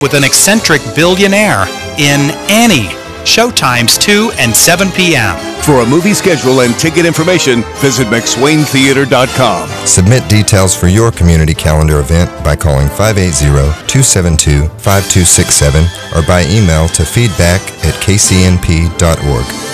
with an eccentric billionaire in Annie. Showtimes 2 and 7 p.m. For a movie schedule and ticket information, visit McSwainTheater.com. Submit details for your community calendar event by calling 580-272-5267 or by email to feedback@kcnp.org.